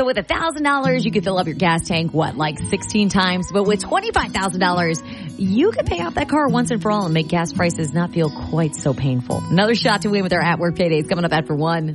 So with $1,000, you could fill up your gas tank, like 16 times? But with $25,000, you could pay off that car once and for all and make gas prices not feel quite so painful. Another shot to win with our At Work Paydays coming up after 1.